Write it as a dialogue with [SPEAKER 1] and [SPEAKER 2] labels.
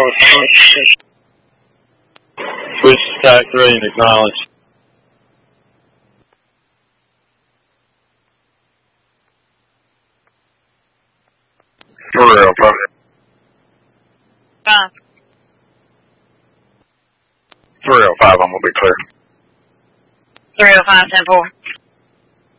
[SPEAKER 1] Switch to Type 3 and acknowledge.
[SPEAKER 2] Real 5. 305, I'm going to be clear.
[SPEAKER 3] 305, 10-4.